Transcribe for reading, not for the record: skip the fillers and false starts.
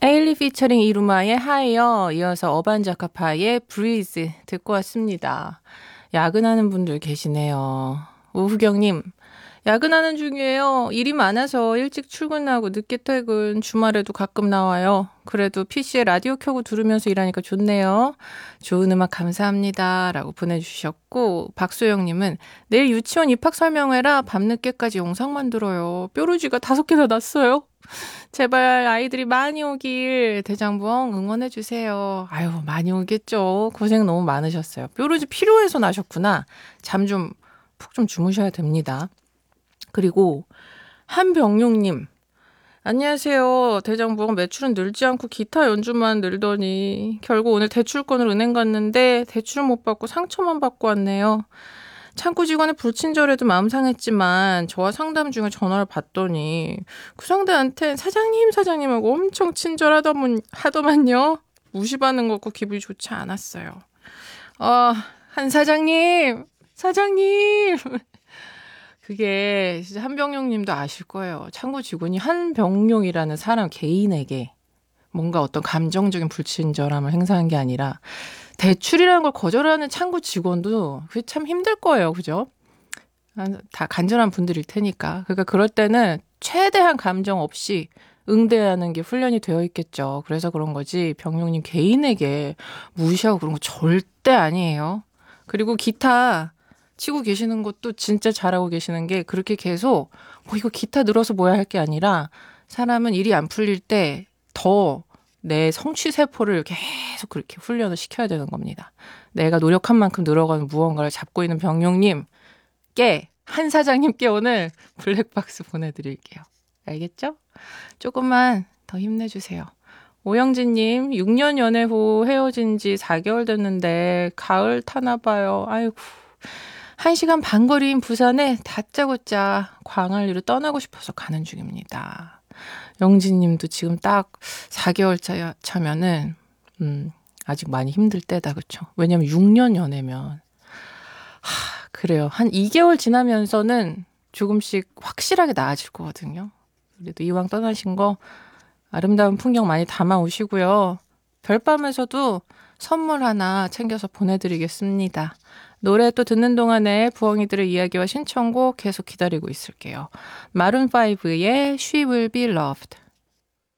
에일리 피처링 이루마의 하이어, 이어서 어반자카파의 브리즈 듣고 왔습니다. 야근하는 분들 계시네요. 우후경님, 야근하는 중이에요. 일이 많아서 일찍 출근하고 늦게 퇴근, 주말에도 가끔 나와요. 그래도 PC에 라디오 켜고 들으면서 일하니까 좋네요. 좋은 음악 감사합니다. 라고 보내주셨고, 박소영님은 내일 유치원 입학 설명회라 밤늦게까지 영상 만들어요. 뾰루지가 5개나 났어요. 제발 아이들이 많이 오길 대장부엉 응원해주세요. 아유, 많이 오겠죠. 고생 너무 많으셨어요. 뾰루지 필요해서 나셨구나. 잠 좀, 푹 좀 주무셔야 됩니다. 그리고 한병용님, 안녕하세요. 대장부엉 매출은 늘지 않고 기타 연주만 늘더니 결국 오늘 대출권을 은행 갔는데 대출은 못 받고 상처만 받고 왔네요. 창구 직원의 불친절에도 마음 상했지만 저와 상담 중에 전화를 받더니 그 상대한테 사장님 하고 엄청 친절하더만요. 무시받는 것 같고 기분이 좋지 않았어요. 한 사장님. 그게 진짜 한병용 님도 아실 거예요. 창구 직원이 한병용이라는 사람 개인에게 뭔가 어떤 감정적인 불친절함을 행사한 게 아니라 대출이라는 걸 거절하는 창구 직원도 그게 참 힘들 거예요. 그죠? 다 간절한 분들일 테니까. 그러니까 그럴 때는 최대한 감정 없이 응대하는 게 훈련이 되어 있겠죠. 그래서 그런 거지 병용님 개인에게 무시하고 그런 거 절대 아니에요. 그리고 기타 치고 계시는 것도 진짜 잘하고 계시는 게 그렇게 계속 뭐 이거 기타 늘어서 뭐야 할 게 아니라 사람은 일이 안 풀릴 때 더 내 성취세포를 계속 그렇게 훈련을 시켜야 되는 겁니다. 내가 노력한 만큼 늘어가는 무언가를 잡고 있는 병용님께 한 사장님께 오늘 블랙박스 보내드릴게요. 알겠죠? 조금만 더 힘내주세요. 오영진님, 6년 연애 후 헤어진 지 4개월 됐는데 가을 타나 봐요. 아이고. 1시간 반 거리인 부산에 다짜고짜 광안리로 떠나고 싶어서 가는 중입니다. 영진님도 지금 딱 4개월 차면은 아직 많이 힘들 때다, 그렇죠? 왜냐면 6년 연애면 그래요. 한 2개월 지나면서는 조금씩 확실하게 나아질 거거든요. 그래도 이왕 떠나신 거 아름다운 풍경 많이 담아 오시고요. 별밤에서도 선물 하나 챙겨서 보내드리겠습니다. 노래 또 듣는 동안에 부엉이들의 이야기와 신청곡 계속 기다리고 있을게요. 마룬5의 She Will Be Loved.